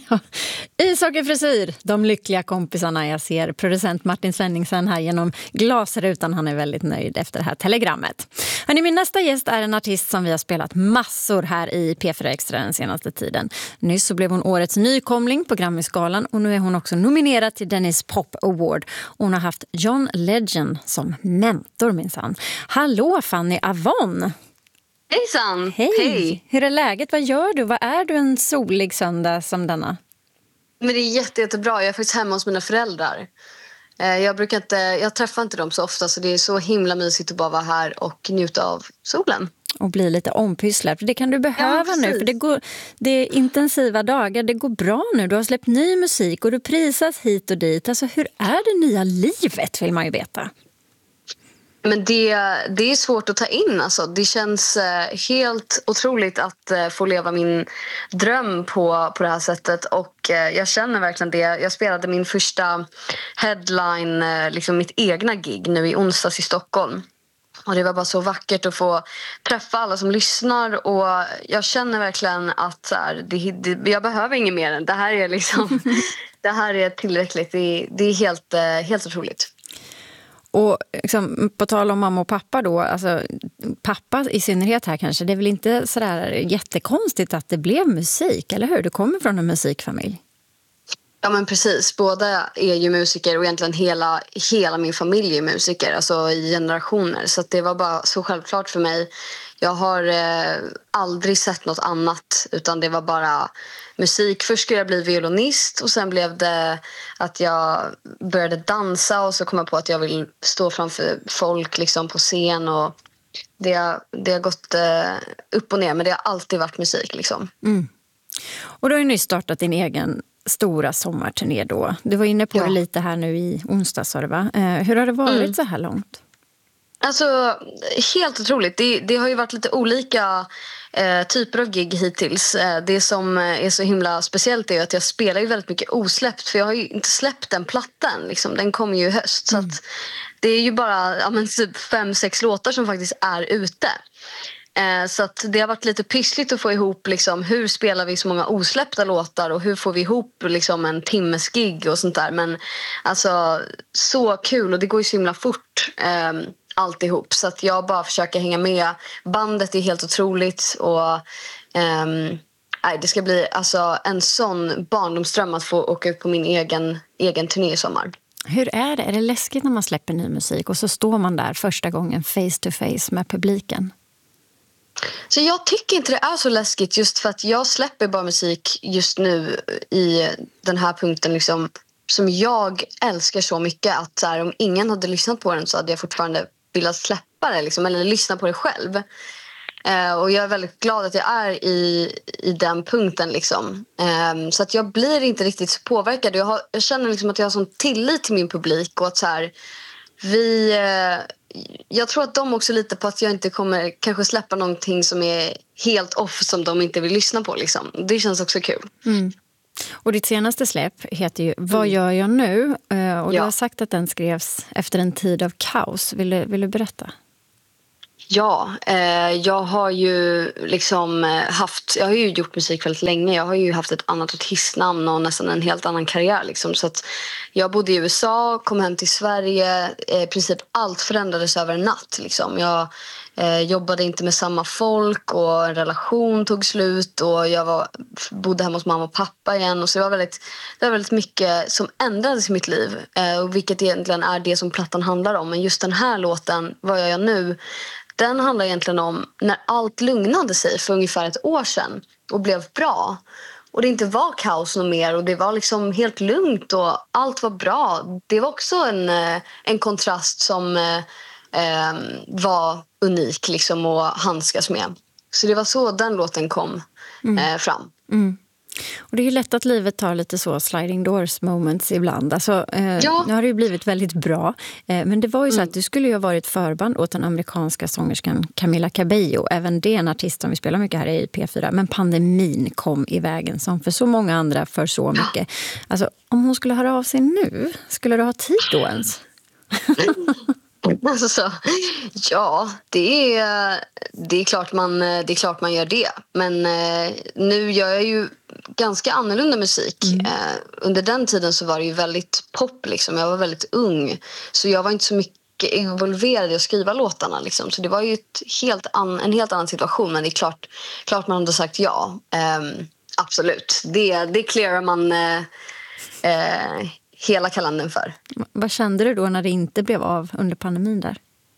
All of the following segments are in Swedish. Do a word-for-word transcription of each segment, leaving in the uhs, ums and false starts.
Ja. Ishockeyfrisyr, de lyckliga kompisarna. Jag ser producent Martin Svenningsen här genom glasrutan. Han är väldigt nöjd efter det här telegrammet. Hörrni, min nästa gäst är en artist som vi har spelat massor här i P fyra Extra den senaste tiden. Nyss så blev hon årets nykomling på Grammy-skalan och nu är hon också nominerad till Dennis Pop Award. Hon har haft John Legend som mentor minsann. Hallå Fanny Avon! Hejsan! Hej! Hej. Hur är läget? Vad gör du? Vad är du en solig söndag som denna? Men det är jätte, jättebra. Jag är faktiskt hemma hos mina föräldrar. Jag brukar inte, jag träffar inte dem så ofta så det är så himla mysigt att bara vara här och njuta av solen. Och bli lite ompysslad. Det kan du behöva ja, nu för det, går, det är intensiva dagar. Det går bra nu. Du har släppt ny musik och du prisas hit och dit. Alltså hur är det nya livet vill man ju veta. Men det, det är svårt att ta in. Alltså. Det känns eh, helt otroligt att eh, få leva min dröm på, på det här sättet. Och eh, jag känner verkligen det. Jag spelade min första headline, eh, liksom mitt egna gig nu i onsdags i Stockholm. Och det var bara så vackert att få träffa alla som lyssnar. Och jag känner verkligen att så här, det, det, jag behöver inget mer än det här är liksom, det här är tillräckligt. Det, det är helt, eh, helt otroligt. Och liksom, på tal om mamma och pappa då, alltså pappa i synnerhet här kanske, det är väl inte sådär jättekonstigt att det blev musik, eller hur? Du kommer från en musikfamilj. Ja men precis, båda är ju musiker och egentligen hela, hela min familj är musiker, alltså i generationer. Så att det var bara så självklart för mig. Jag har eh, aldrig sett något annat utan det var bara musik. Först skulle jag bli violinist och sen blev det att jag började dansa och så kom jag på att jag vill stå framför folk liksom på scen och det, det har gått eh, upp och ner men det har alltid varit musik liksom. Mm. Och du har ju nyss startat din egen stora sommarturné då. Du var inne på ja. det lite här nu i onsdag sa du va? Eh, hur har det varit mm. så här långt? Alltså, helt otroligt. Det, det har ju varit lite olika eh, typer av gig hittills. Eh, det som är så himla speciellt är att jag spelar ju väldigt mycket osläppt. För jag har ju inte släppt den plattan. Liksom. Den kommer ju i höst. Mm. Så att det är ju bara ja, men, typ fem, sex låtar som faktiskt är ute. Eh, så att det har varit lite pyssligt att få ihop liksom, hur spelar vi så många osläppta låtar och hur får vi ihop liksom, en timmes gig och sånt där. Men alltså, så kul och det går ju så himla fort. Eh, alltihop så att jag bara försöker hänga med. Bandet är helt otroligt och um, nej, det ska bli alltså en sån barndomsdröm att få åka ut på min egen, egen turné i sommar. Hur är det? Är det läskigt när man släpper ny musik och så står man där första gången face to face med publiken? Så jag tycker inte det är så läskigt just för att jag släpper bara musik just nu i den här punkten liksom, som jag älskar så mycket att så här, om ingen hade lyssnat på den så hade jag fortfarande vilja släppa det liksom, eller lyssna på det själv. Eh, och jag är väldigt glad att jag är i, i den punkten. Liksom. Eh, så att jag blir inte riktigt så påverkad. Jag, har, jag känner liksom att jag har sån tillit till min publik. Och att så här, vi, eh, jag tror att de också litar på att jag inte kommer kanske släppa någonting som är helt off som de inte vill lyssna på. Liksom. Det känns också kul. Mm. Och ditt senaste släpp heter ju Vad gör jag nu? Och du ja. har sagt att den skrevs efter en tid av kaos. Vill du, vill du berätta? Ja, eh, jag har ju liksom haft, jag har ju gjort musik väldigt länge. Jag har ju haft ett annat artistnamn och nästan en helt annan karriär. Liksom. Så att jag bodde i U S A, kom hem till Sverige. Eh, I princip allt förändrades över en natt. Liksom. Jag eh, jobbade inte med samma folk och en relation tog slut. Och jag var, bodde hemma hos mamma och pappa igen. Och så det var väldigt, det var väldigt mycket som ändrades i mitt liv. Eh, och vilket egentligen är det som plattan handlar om. Men just den här låten, Vad gör jag nu? Den handlar egentligen om när allt lugnade sig för ungefär ett år sedan och blev bra. Och det inte var kaos något mer och det var liksom helt lugnt och allt var bra. Det var också en, en kontrast som eh, var unik liksom att handskas med. Så det var så den låten kom mm. eh, fram. Mm. Och det är ju lätt att livet tar lite så sliding doors moments ibland. Alltså, eh, ja. Nu har det ju blivit väldigt bra. Eh, men det var ju så mm. att du skulle ju ha varit förband åt den amerikanska sångerskan Camila Cabello. Även det är en artist som vi spelar mycket här i P fyra. Men pandemin kom i vägen som för så många andra för så mycket. Alltså, om hon skulle höra av sig nu, skulle du ha tid då ens? Alltså, ja, det är, det, är klart man, det är klart man gör det. Men eh, nu gör jag ju ganska annorlunda musik. Mm. Eh, under den tiden så var det ju väldigt pop. Liksom. Jag var väldigt ung. Så jag var inte så mycket involverad i att skriva låtarna. Liksom. Så det var ju ett helt an, en helt annan situation. Men det är klart, klart man hade sagt ja. Eh, absolut. Det, det clearar man eh, eh, hela kalendern för. Vad kände du då när det inte blev av under pandemin där?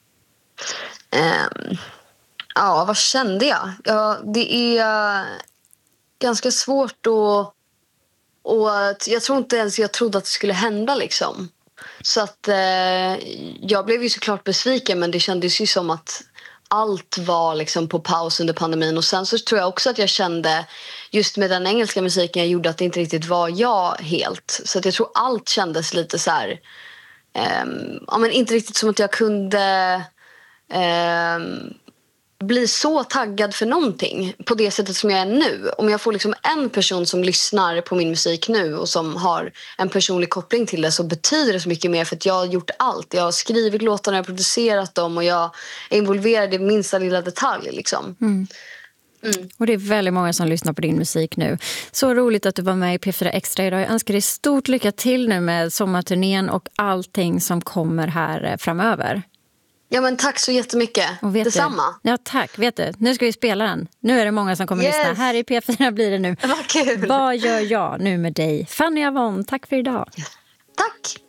Um, ja, vad kände jag? Ja, det är uh, ganska svårt att... Och jag tror inte ens jag trodde att det skulle hända liksom. Så att uh, jag blev ju såklart besviken, men det kändes ju som att allt var liksom på paus under pandemin. Och sen så tror jag också att jag kände just med den engelska musiken jag gjorde att det inte riktigt var jag helt. Så att jag tror allt kändes lite så här... Um, ja, men inte riktigt som att jag kunde um, bli så taggad för någonting på det sättet som jag är nu. Om jag får liksom en person som lyssnar på min musik nu och som har en personlig koppling till det, så betyder det så mycket mer, för att jag har gjort allt. Jag har skrivit låtarna, jag har producerat dem och jag är involverad i minsta lilla detalj liksom. Mm. Mm. Och det är väldigt många som lyssnar på din musik nu. Så roligt att du var med i P fyra Extra idag. Jag önskar dig stort lycka till nu med sommarturnén och allting som kommer här framöver. Ja, men tack så jättemycket. Detsamma. Du? Ja, tack. Vet du, nu ska vi spela den. Nu är det många som kommer yes. lyssna. Här i P fyra blir det nu. Vad kul. Vad gör jag nu med dig? Fanny Avon, tack för idag. Tack.